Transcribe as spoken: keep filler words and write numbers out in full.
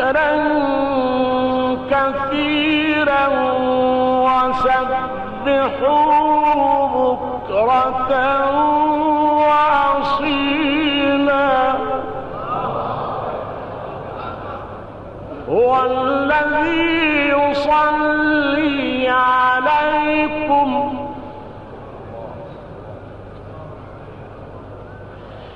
ذكرا كثيرا وسبحوه بكرة وأصيلا هو الذي يصلي